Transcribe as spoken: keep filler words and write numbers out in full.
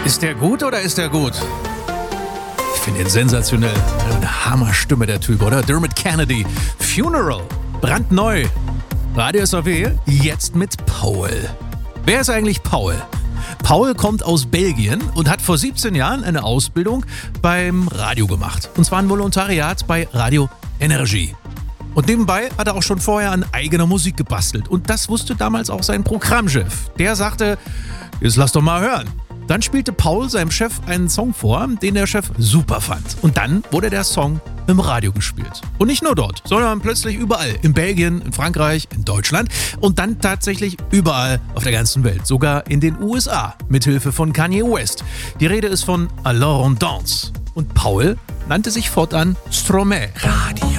Ist der gut oder ist der gut? Ich finde ihn sensationell. Eine Hammerstimme, der Typ, oder? Dermot Kennedy. Funeral. Brandneu. Radio S A W, jetzt mit Paul. Wer ist eigentlich Paul? Paul kommt aus Belgien und hat vor siebzehn Jahren eine Ausbildung beim Radio gemacht. Und zwar ein Volontariat bei Radio Energie. Und nebenbei hat er auch schon vorher an eigener Musik gebastelt. Und das wusste damals auch sein Programmchef. Der sagte, jetzt lass doch mal hören. Dann spielte Paul seinem Chef einen Song vor, den der Chef super fand. Und dann wurde der Song im Radio gespielt. Und nicht nur dort, sondern plötzlich überall. In Belgien, in Frankreich, in Deutschland und dann tatsächlich überall auf der ganzen Welt. Sogar in den U S A, mithilfe von Kanye West. Die Rede ist von Alors on danse. Und Paul nannte sich fortan Stromae. Radio